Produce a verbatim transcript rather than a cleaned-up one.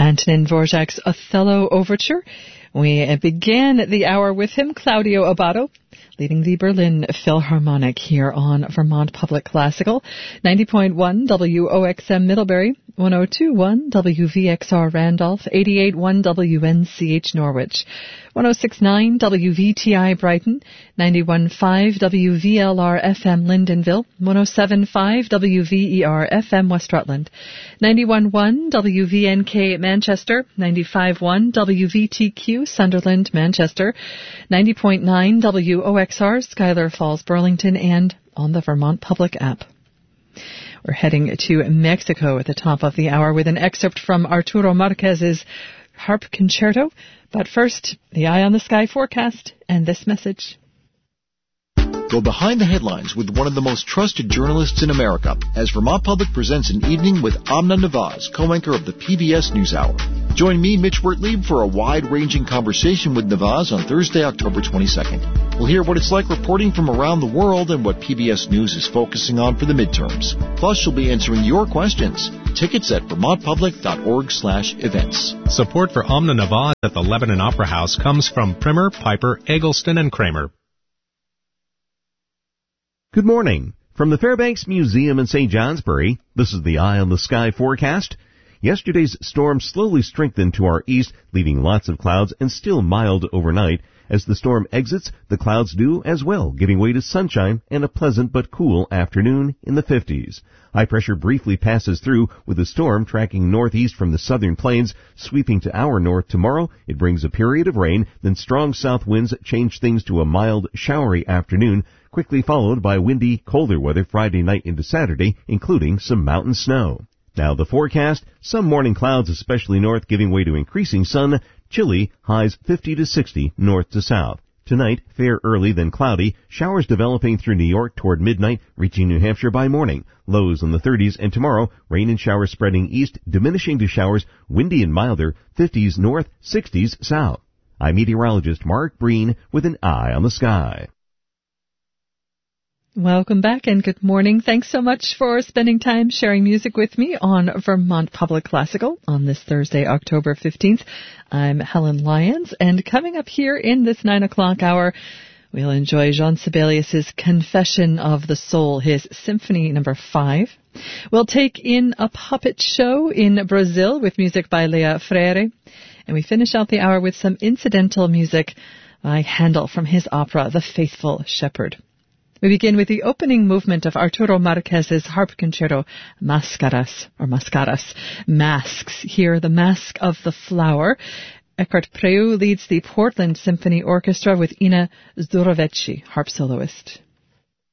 Antonin Dvorak's Othello Overture. We began the hour with him, Claudio Abbado, leading the Berlin Philharmonic here on Vermont Public Classical. ninety point one W O X M Middlebury, one oh two point one W V X R Randolph, eighty-eight point one W N C H Norwich, one oh six point nine W V T I Brighton, ninety-one point five W V L R F M Lyndonville, one oh seven point five W V E R F M West Rutland, ninety-one point one W V N K Manchester, ninety-five point one W V T Q Sunderland Manchester, ninety point nine W O X R Schuyler Falls Burlington, and on the Vermont Public app. We're heading to Mexico at the top of the hour with an excerpt from Arturo Marquez's Harp Concerto. But first, the Eye on the Sky forecast and this message. Go behind the headlines with one of the most trusted journalists in America as Vermont Public presents an evening with Amna Nawaz, co-anchor of the P B S NewsHour. Join me, Mitch Wertlieb, for a wide-ranging conversation with Nawaz on Thursday, October twenty-second. We'll hear what it's like reporting from around the world and what P B S News is focusing on for the midterms. Plus, she'll be answering your questions. Tickets at vermontpublic.org slash events. Support for Amna Nawaz at the Lebanon Opera House comes from Primer, Piper, Eggleston, and Kramer. Good morning. From the Fairbanks Museum in Saint Johnsbury, this is the Eye on the Sky forecast. Yesterday's storm slowly strengthened to our east, leaving lots of clouds and still mild overnight. As the storm exits, the clouds do as well, giving way to sunshine and a pleasant but cool afternoon in the fifties. High pressure briefly passes through, with the storm tracking northeast from the southern plains, sweeping to our north tomorrow. It brings a period of rain, then strong south winds change things to a mild, showery afternoon, quickly followed by windy, colder weather Friday night into Saturday, including some mountain snow. Now the forecast: some morning clouds, especially north, giving way to increasing sun. Chilly, highs fifty to sixty north to south. Tonight, fair early, then cloudy. Showers developing through New York toward midnight, reaching New Hampshire by morning. Lows in the thirties, and tomorrow, rain and showers spreading east, diminishing to showers, windy and milder, fifties north, sixties south. I'm meteorologist Mark Breen with an Eye on the Sky. Welcome back and good morning. Thanks so much for spending time sharing music with me on Vermont Public Classical on this Thursday, October fifteenth. I'm Helen Lyons, and coming up here in this nine o'clock hour, we'll enjoy Jean Sibelius's Confession of the Soul, his Symphony Number Five. We'll take in a puppet show in Brazil with music by Leah Freire, and we finish out the hour with some incidental music by Handel from his opera, The Faithful Shepherd. We begin with the opening movement of Arturo Marquez's Harp Concerto, Mascaras, or Mascaras, Masks. Here, the Mask of the Flower. Eckhart Preu leads the Portland Symphony Orchestra with Ina Zdorovechi, harp soloist.